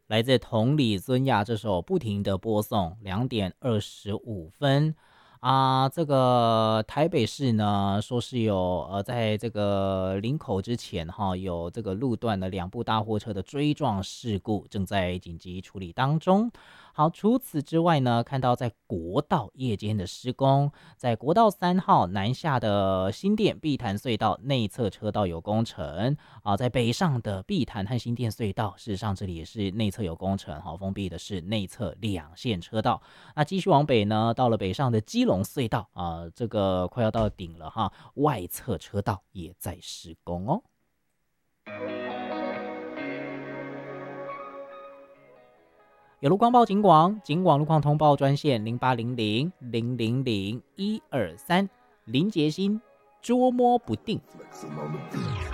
来自同里尊亚这首不停的播送2:25这个台北市呢说是有在这个林口之前有这个路段的2部大货车的追撞事故正在紧急处理当中。好，除此之外呢，看到在国道夜间的施工，在国道3号南下的新店碧潭隧道内侧车道有工程在北上的碧潭和新店隧道，事实上这里也是内侧有工程，封闭的是内侧2线车道。那继续往北呢，到了北上的基隆隧道这个快要到顶了外侧车道也在施工哦。有路况报警广，警广路况通报专线0800000123，林杰新捉摸不定。